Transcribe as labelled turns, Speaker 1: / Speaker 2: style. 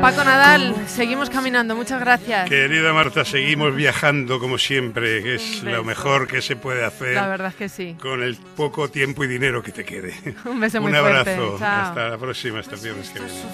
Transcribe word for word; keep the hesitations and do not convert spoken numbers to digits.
Speaker 1: Paco Nadal, seguimos caminando, muchas gracias.
Speaker 2: Querida Marta, seguimos viajando como siempre, que es lo mejor que se puede hacer.
Speaker 1: La verdad es que sí.
Speaker 2: Con el poco tiempo y dinero que te quede.
Speaker 1: Un beso muy
Speaker 2: Un abrazo.
Speaker 1: fuerte. Chao.
Speaker 2: Hasta la próxima, hasta el viernes que viene.